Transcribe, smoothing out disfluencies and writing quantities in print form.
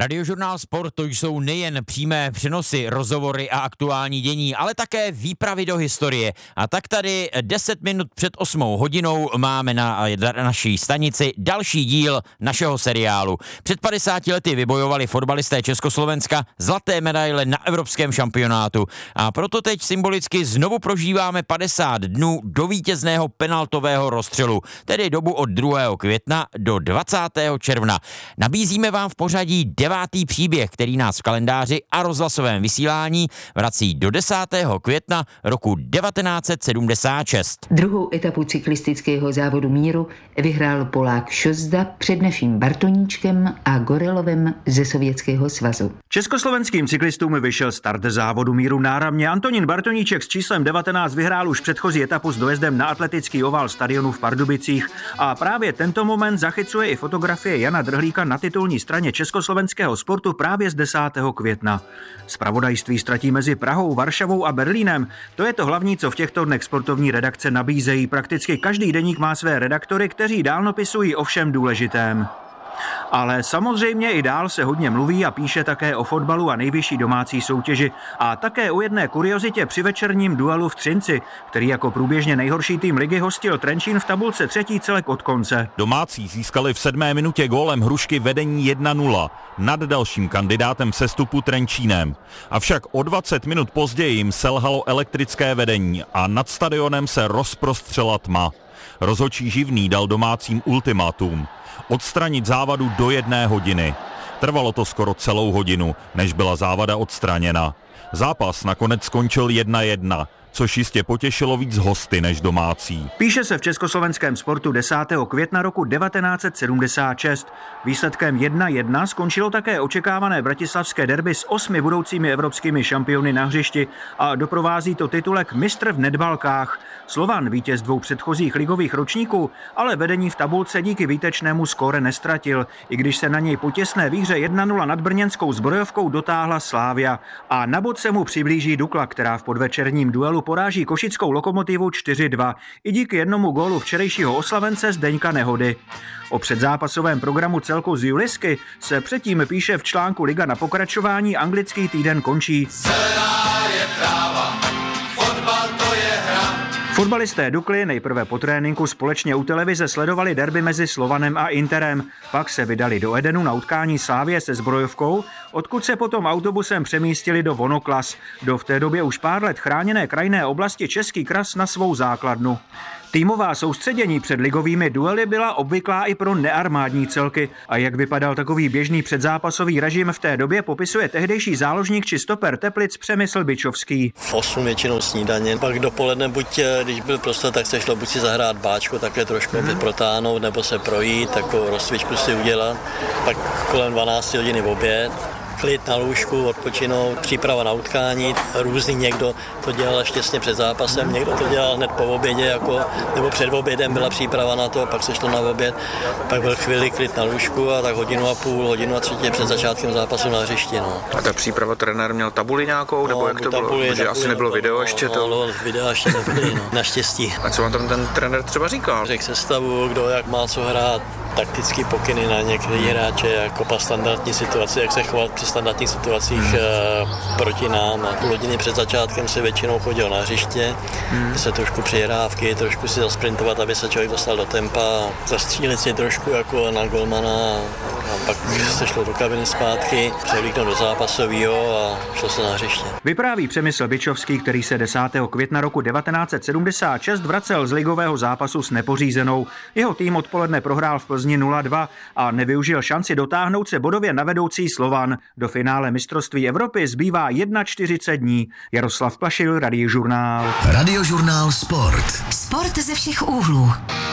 Radiožurnál Sport to jsou nejen přímé přenosy, rozhovory a aktuální dění, ale také výpravy do historie. A tak tady 10 minut před 8 hodinou máme na naší stanici další díl našeho seriálu. Před 50 lety vybojovali fotbalisté Československa zlaté medaile na evropském šampionátu. A proto teď symbolicky znovu prožíváme 50 dnů do vítězného penaltového rozstřelu, tedy dobu od 2. května do 20. června. Nabízíme vám v pořadí 9. příběh, který nás v kalendáři a rozhlasovém vysílání vrací do 10. května roku 1976. Druhou etapu cyklistického závodu míru vyhrál Polák Šozda před naším Bartoníčkem a Gorelovem ze Sovětského svazu. Československým cyklistům vyšel start závodu míru náramně. Antonín Bartoníček s číslem 19 vyhrál už předchozí etapu s dojezdem na atletický oval stadionu v Pardubicích a právě tento moment zachycuje i fotografie Jana Drhlíka na titulní straně Československého sportu právě z 10. května. Zpravodajství ztratí mezi Prahou, Varšavou a Berlínem. To je to hlavní, co v těchto dnech sportovní redakce nabízejí. Prakticky každý deník má své redaktory, kteří dál napisují o všem důležitém. Ale samozřejmě i dál se hodně mluví a píše také o fotbalu a nejvyšší domácí soutěži a také o jedné kuriozitě při večerním duelu v Třinci, který jako průběžně nejhorší tým ligy hostil Trenčín v tabulce třetí celek od konce. Domácí získali v 7. minutě gólem Hrušky vedení 1-0 nad dalším kandidátem sestupu Trenčínem. Avšak o 20 minut později jim selhalo elektrické vedení a nad stadionem se rozprostřela tma. Rozhodčí Živný dal domácím ultimátum: odstranit závadu do 1 hodiny. Trvalo to skoro celou hodinu, než byla závada odstraněna. Zápas nakonec skončil 1-1, což jistě potěšilo víc hosty než domácí. Píše se v československém sportu 10. května roku 1976. Výsledkem 1-1 skončilo také očekávané bratislavské derby s 8 budoucími evropskými šampiony na hřišti a doprovází to titulek mistr v nedbalkách. Slovan, vítěz 2 předchozích ligových ročníků, ale vedení v tabulce díky výtečnému skóre nestratil, i když se na něj po těsné výhře 1-0 nad brněnskou Zbrojovkou dotáhla Slavia. A na bod se mu přiblíží Dukla, která v podvečerním duelu poráží košickou Lokomotivu 4-2 i díky jednomu gólu včerejšího oslavence Zdeňka Nehody. O předzápasovém programu celku z Julisky se předtím píše v článku Liga na pokračování. Anglický týden končí. Zelená je tráva, fotbal to je hra. Fotbalisté Dukly nejprve po tréninku společně u televize sledovali derby mezi Slovanem a Interem. Pak se vydali do Edenu na utkání Slavie se Zbrojovkou, odkud se potom autobusem přemístili do Vonoklas, do v té době už pár let chráněné krajinné oblasti Český Kras na svou základnu. Týmová soustředění před ligovými duely byla obvyklá i pro nearmádní celky. A jak vypadal takový běžný předzápasový režim v té době, popisuje tehdejší záložník či stoper Teplic Přemysl Bičovský. V 8 většinou snídaně, pak dopoledne buď, když byl prostor, tak se šlo buď si zahrát báčko, takhle trošku protáhnout, nebo se projít, takovou rozcvičku si udělat. Pak kolem 12 hodiny oběd. Klid na lůžku, odpočinout, příprava na utkání. Různý někdo to dělal až těsně před zápasem, někdo to dělal hned po obědě, nebo před obědem byla příprava na to, pak se šlo na oběd, pak byl chvíli klid na lůžku a tak 1,5 hodinu a třetí před začátkem zápasu na hřišti. No. A ta příprava, trenér měl tabuli nějakou, nebo jak to bylo? Protože asi nebylo video ještě to? No, videa ještě nebyly, no. Naštěstí. A co vám tam ten trenér třeba říkal? Řekl sestavu, kdo jak má co hrát, taktický pokyny na některé hráče, jako po standardní situaci, jak se chovat při standardních situacích proti nám. A půl hodiny před začátkem se většinou chodil na hřiště, se trošku přihrávky, trošku si zasprintovat, aby se člověk dostal do tempa, zastřílit si trošku jako na golmana a pak se šlo do kabiny zpátky, převlíknout do zápasového a šlo se na hřiště. Vypráví Přemysl Bičovský, který se 10. května roku 1976 vracel z ligového zápasu s Nepořízenou. Jeho tým odpoledne prohrál v Plzni 0-2 a nevyužil šanci dotáhnout se bodově na vedoucí Slovan. Do finále mistrovství Evropy zbývá 41 dní. Jaroslav Plašil, Radiožurnál. Radiožurnál Sport. Sport ze všech úhlů.